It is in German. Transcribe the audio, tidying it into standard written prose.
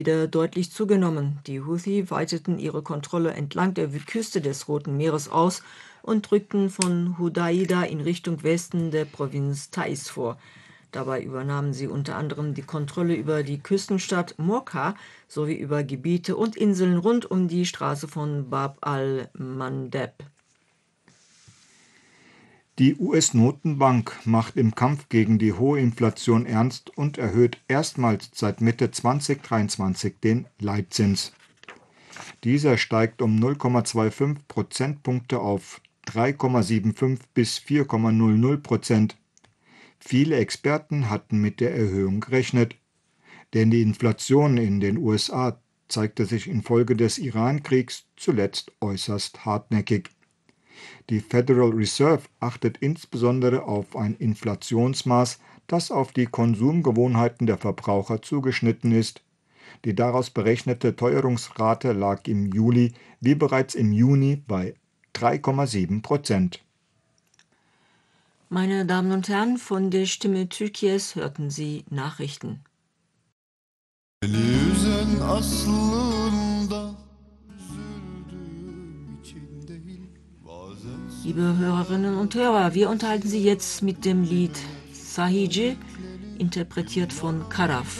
wieder deutlich zugenommen. Die Houthi weiteten ihre Kontrolle entlang der Küste des Roten Meeres aus und drückten von Hudaida in Richtung Westen der Provinz Taiz vor. Dabei übernahmen sie unter anderem die Kontrolle über die Küstenstadt Mokka sowie über Gebiete und Inseln rund um die Straße von Bab al-Mandeb. Die US-Notenbank macht im Kampf gegen die hohe Inflation ernst und erhöht erstmals seit Mitte 2023 den Leitzins. Dieser steigt um 0,25 Prozentpunkte auf 3,75 bis 4,00%. Viele Experten hatten mit der Erhöhung gerechnet, denn die Inflation in den USA zeigte sich infolge des Iran-Kriegs zuletzt äußerst hartnäckig. Die Federal Reserve achtet insbesondere auf ein Inflationsmaß, das auf die Konsumgewohnheiten der Verbraucher zugeschnitten ist. Die daraus berechnete Teuerungsrate lag im Juli wie bereits im Juni bei 3,7%. Meine Damen und Herren, von der Stimme Türkiye's hörten Sie Nachrichten. Liebe Hörerinnen und Hörer, wir unterhalten Sie jetzt mit dem Lied Sahici, interpretiert von Karaf.